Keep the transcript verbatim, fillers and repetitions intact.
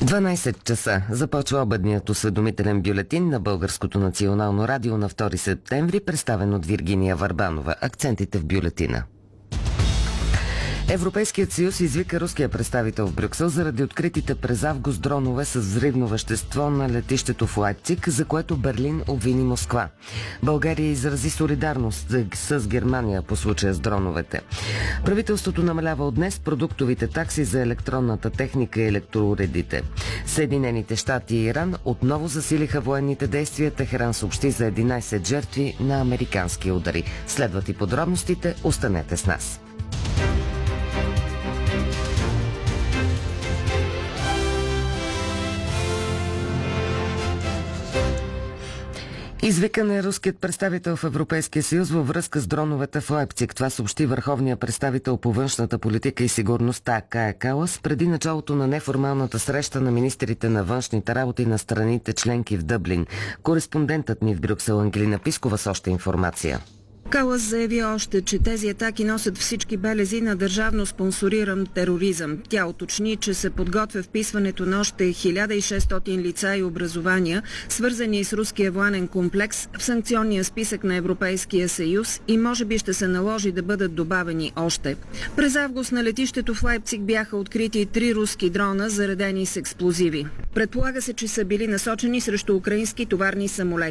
дванайсет часа започва обедният осведомителен бюлетин на Българското национално радио на втори септември, представен от Виргиния Варбанова. Акцентите в бюлетина. Европейският съюз извика руския представител в Брюксел заради откритите през август дронове с взривно вещество на летището в Лайпциг, за което Берлин обвини Москва. България изрази солидарност с Германия по случая с дроновете. Правителството намалява от днес продуктовите такси за електронната техника и електроуредите. Съединените щати и Иран отново засилиха военните действия. Техеран съобщи за единайсет жертви на американски удари. Следват и подробностите. Останете с нас. Извикан е руският представител в Европейския съюз във връзка с дроновете в Лайпциг. Това съобщи върховният представител по външната политика и сигурността Кая Калас преди началото на неформалната среща на министрите на външните работи на страните членки в Дъблин. Кореспондентът ни в Брюксел Ангелина Пискова с още информация. Калас заяви още, че тези атаки носят всички белези на държавно спонсориран тероризъм. Тя уточни, че се подготвя вписването на още хиляда и шестстотин лица и образования, свързани с руския военен комплекс, в санкционния списък на Европейския съюз и може би ще се наложи да бъдат добавени още. През август на летището в Лайпциг бяха открити три руски дрона, заредени с експлозиви. Предполага се, че са били насочени срещу украински товарни самолети.